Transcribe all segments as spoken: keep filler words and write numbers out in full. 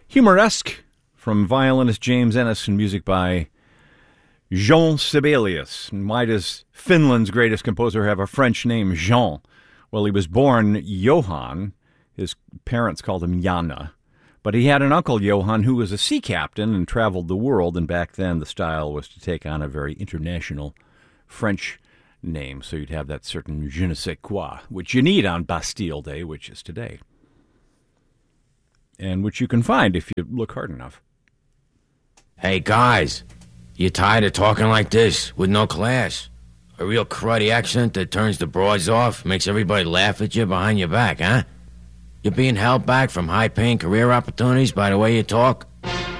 Humoresque from violinist James Ennis and music by Jean Sibelius. And why does Finland's greatest composer have a French name, Jean? Well, he was born Johann. His parents called him Janne. But he had an uncle, Johann, who was a sea captain and traveled the world. And back then, the style was to take on a very international French name. So you'd have that certain je ne sais quoi, which you need on Bastille Day, which is today. And which you can find if you look hard enough. Hey, guys, you tired of talking like this with no class? A real cruddy accent that turns the broads off, makes everybody laugh at you behind your back, huh? You're being held back from high-paying career opportunities by the way you talk?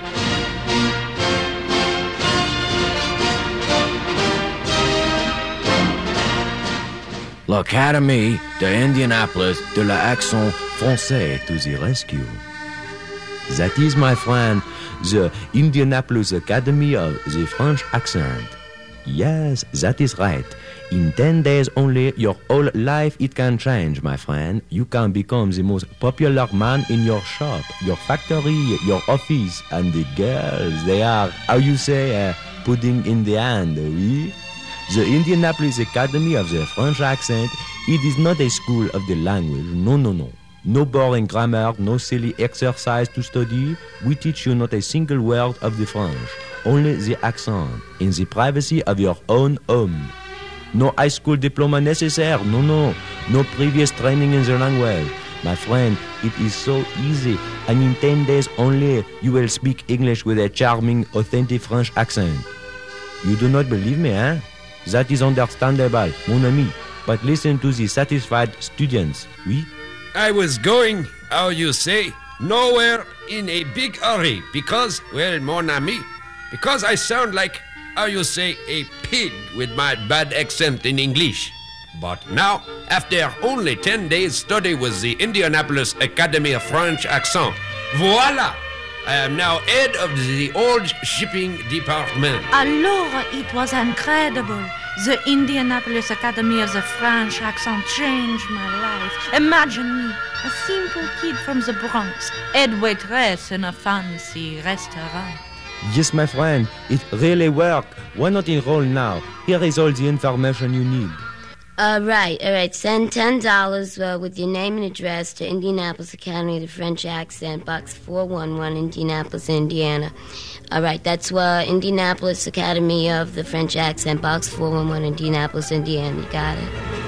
L'Académie d'Indianapolis de l'accent français to the rescue. That is, my friend, the Indianapolis Academy of the French accent. Yes, that is right. In ten days only, your whole life it can change, my friend. You can become the most popular man in your shop, your factory, your office, and the girls, they are, how you say, uh, pudding in the hand, oui? The Indianapolis Academy of the French accent, it is not a school of the language, no, no, no. No boring grammar, no silly exercise to study. We teach you not a single word of the French, only the accent, in the privacy of your own home. No high school diploma necessary, no, no. No previous training in the language. My friend, it is so easy, and in ten days only, you will speak English with a charming, authentic French accent. You do not believe me, eh? That is understandable, mon ami. But listen to the satisfied students, oui? I was going, how you say, nowhere in a big hurry because, well, mon ami, because I sound like, how you say, a pig with my bad accent in English. But now, after only ten days study with the Indianapolis Academy of French Accent, voila! I am now head of the old shipping department. Alors, it was incredible. The Indianapolis Academy of the French accent changed my life. Imagine me, a simple kid from the Bronx, head waitress in a fancy restaurant. Yes, my friend, it really worked. Why not enroll now? Here is all the information you need. All right, all right. Send ten dollars uh, with your name and address to Indianapolis Academy of the French Accent, Box four one one, Indianapolis, Indiana. All right, that's uh, Indianapolis Academy of the French Accent, Box four one one, Indianapolis, Indiana. You got it?